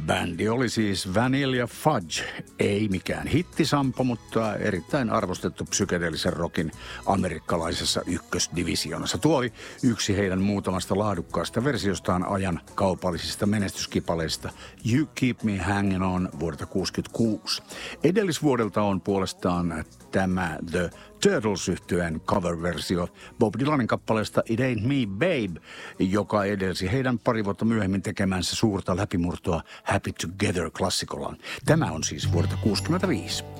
Bändi oli siis Vanilla Fudge, ei mikään hittisampo, mutta erittäin arvostettu psykedeellisen rockin amerikkalaisessa ykkösdivisioonassa. Tuo oli yksi heidän muutamasta laadukkaasta versiostaan ajan kaupallisista menestyskipaleista You Keep Me Hanging On vuodelta 1966. Edellisvuodelta on puolestaan tämä The Turtles-yhtyeen cover-versio Bob Dylanin kappaleesta It Ain't Me Babe, joka edelsi heidän pari vuotta myöhemmin tekemänsä suurta läpimurtoa Happy Together -klassikolaan. Tämä on siis vuodelta 1965.